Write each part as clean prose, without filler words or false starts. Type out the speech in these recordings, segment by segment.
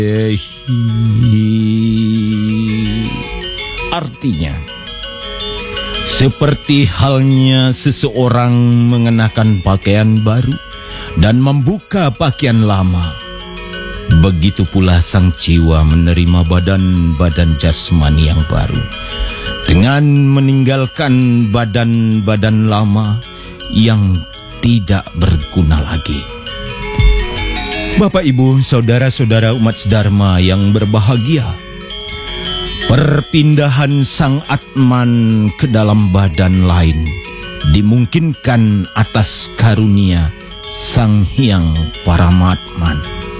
Artinya, seperti halnya seseorang mengenakan pakaian baru dan membuka pakaian lama, begitu pula sang jiwa menerima badan-badan jasmani yang baru dengan meninggalkan badan-badan lama yang tidak berguna lagi. Bapak, Ibu, saudara-saudara umat Dharma yang berbahagia, perpindahan sang Atman ke dalam badan lain dimungkinkan atas karunia Sang Hyang Paramatman.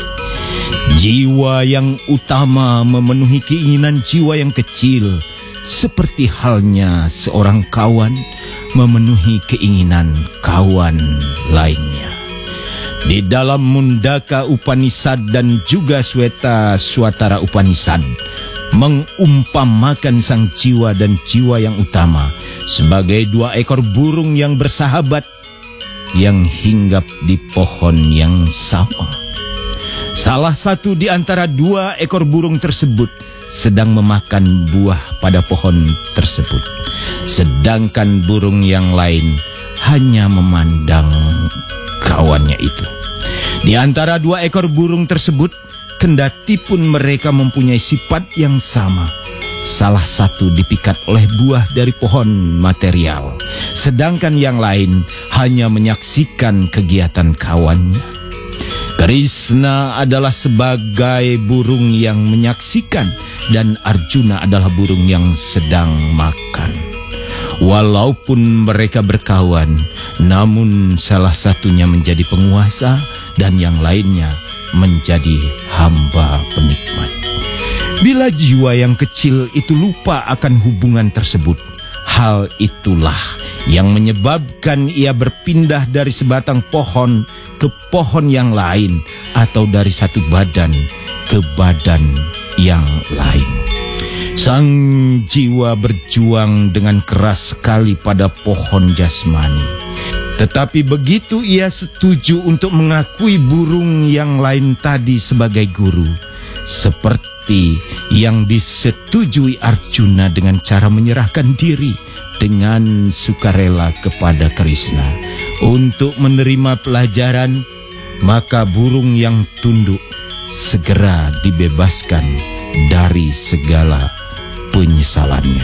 Jiwa yang utama memenuhi keinginan jiwa yang kecil, seperti halnya seorang kawan memenuhi keinginan kawan lainnya. Di dalam Mundaka Upanishad dan juga Sweta Swatara Upanishad mengumpamakan sang jiwa dan jiwa yang utama sebagai dua ekor burung yang bersahabat yang hinggap di pohon yang sama. Salah satu di antara dua ekor burung tersebut sedang memakan buah pada pohon tersebut, sedangkan burung yang lain hanya memandang kawannya itu. Di antara dua ekor burung tersebut, kendati pun mereka mempunyai sifat yang sama, salah satu dipikat oleh buah dari pohon material, sedangkan yang lain hanya menyaksikan kegiatan kawannya. Krishna adalah sebagai burung yang menyaksikan dan Arjuna adalah burung yang sedang makan. Walaupun mereka berkawan, namun salah satunya menjadi penguasa dan yang lainnya menjadi hamba penikmat. Bila jiwa yang kecil itu lupa akan hubungan tersebut, hal itulah yang menyebabkan ia berpindah dari sebatang pohon ke pohon yang lain atau dari satu badan ke badan yang lain. Sang jiwa berjuang dengan keras sekali pada pohon jasmani. Tetapi begitu ia setuju untuk mengakui burung yang lain tadi sebagai guru, seperti yang disetujui Arjuna dengan cara menyerahkan diri dengan sukarela kepada Krishna untuk menerima pelajaran, maka burung yang tunduk segera dibebaskan dari segala penyesalannya.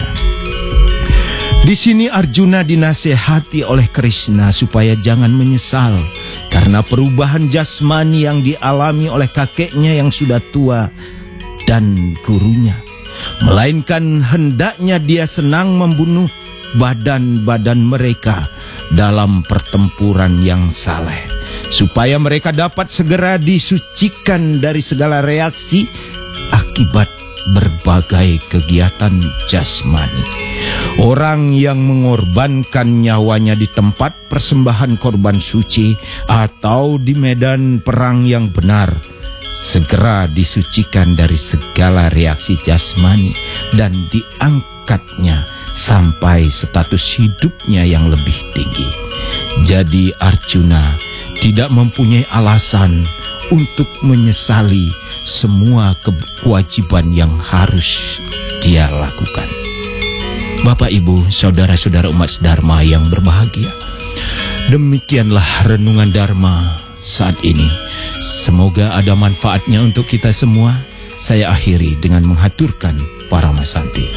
Di sini Arjuna dinasehati oleh Krishna supaya jangan menyesal karena perubahan jasmani yang dialami oleh kakeknya yang sudah tua dan gurunya, melainkan hendaknya dia senang membunuh badan-badan mereka dalam pertempuran yang saleh, supaya mereka dapat segera disucikan dari segala reaksi akibat berbagai kegiatan jasmani. Orang yang mengorbankan nyawanya di tempat persembahan korban suci atau di medan perang yang benar, segera disucikan dari segala reaksi jasmani dan diangkatnya sampai status hidupnya yang lebih tinggi. Jadi Arjuna tidak mempunyai alasan untuk menyesali semua kewajiban yang harus dia lakukan. Bapak, Ibu, saudara-saudara umat Dharma yang berbahagia, demikianlah renungan Dharma saat ini. Semoga ada manfaatnya untuk kita semua. Saya akhiri dengan menghaturkan Paramasanti.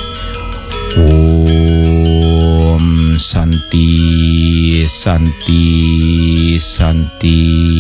Om Santi, Santi, Santi.